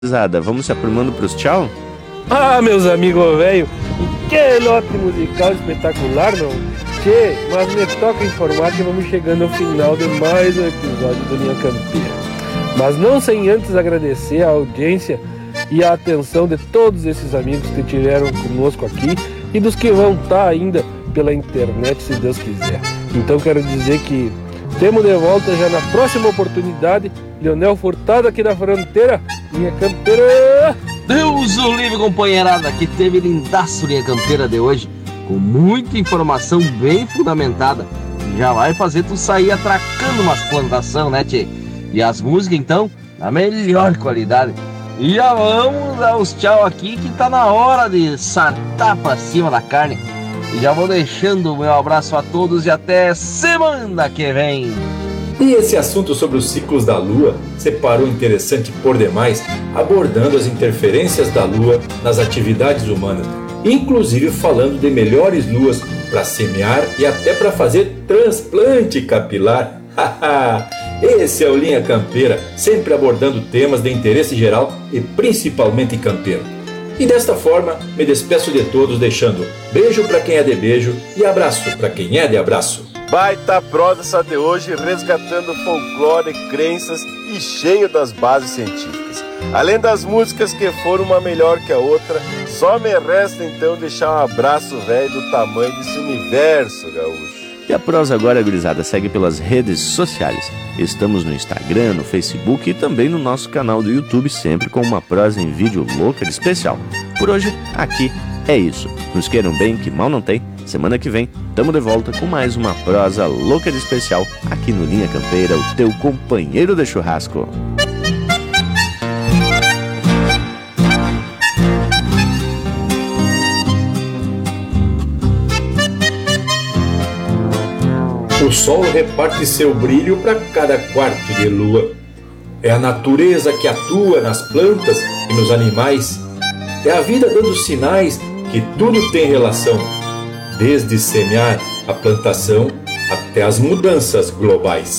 Zada, vamos se aprumando pros tchau? Ah, meus amigos velho, que lote musical espetacular, não? Tchê, mas me toca informar que vamos chegando ao final de mais um episódio do Linha Campeira. Mas não sem antes agradecer a audiência e a atenção de todos esses amigos que estiveram conosco aqui e dos que vão estar ainda pela internet, se Deus quiser. Então quero dizer que temos de volta já na próxima oportunidade Leonel Furtado aqui da fronteira, Linha Campeira. Deus o livre, companheirada, que teve lindaço Linha Campeira de hoje, com muita informação bem fundamentada. Já vai fazer tu sair atracando umas plantações, né, tchê? E as músicas, então, na melhor qualidade. E já vamos dar os tchau aqui, que tá na hora de saltar pra cima da carne. E já vou deixando o meu abraço a todos e até semana que vem. E esse assunto sobre os ciclos da Lua separou interessante por demais, abordando as interferências da Lua nas atividades humanas, inclusive falando de melhores luas para semear e até para fazer transplante capilar. Esse é o Linha Campeira, sempre abordando temas de interesse geral e principalmente campeiro. E desta forma, me despeço de todos deixando beijo para quem é de beijo e abraço para quem é de abraço. Baita prosa essa de hoje, resgatando folclore, crenças e cheio das bases científicas. Além das músicas que foram uma melhor que a outra, só me resta então deixar um abraço velho do tamanho desse universo, gaúcho. E a prosa agora, gurizada, segue pelas redes sociais. Estamos no Instagram, no Facebook e também no nosso canal do YouTube, sempre com uma prosa em vídeo louca de especial. Por hoje, aqui é isso. Nos queiram bem, que mal não tem. Semana que vem, tamo de volta com mais uma prosa louca de especial aqui no Linha Campeira, o teu companheiro de churrasco. O sol reparte seu brilho para cada quarto de lua. É a natureza que atua nas plantas e nos animais. É a vida dando sinais que tudo tem relação, desde semear a plantação até as mudanças globais.